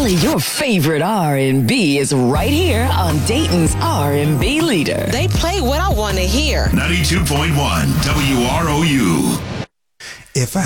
Only your favorite R&B is right here on Dayton's R&B leader. They play what I want to hear. 92.1 WROU. If I